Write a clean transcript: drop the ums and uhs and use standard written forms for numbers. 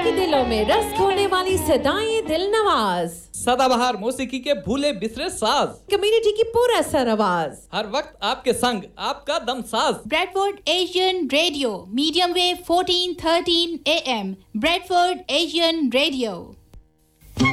आपके दिलों में रस घोलने वाली सदाएं दिल नवाज, सदाबहार मौसीकी के भूले बिसरे साज, कम्युनिटी की पूरा सर आवाज, हर वक्त आपके संग आपका दम साज। Bradford Asian Radio, medium wave 1413 AM, Bradford Asian Radio.